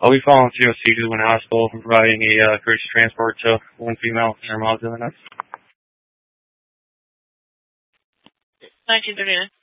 I'll be following COC to Goodwin Hospital and providing a courtesy transport to one female and her mom to the next. 1939.